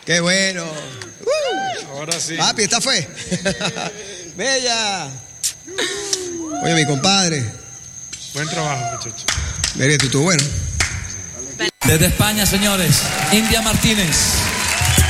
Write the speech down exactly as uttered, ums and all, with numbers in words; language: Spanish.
Qué bueno. Uh. Ahora sí. Papi, esta fue. Bella. Oye, mi compadre. Buen trabajo, muchachos. Mire, tú, tú, bueno. Desde España, señores, India Martínez.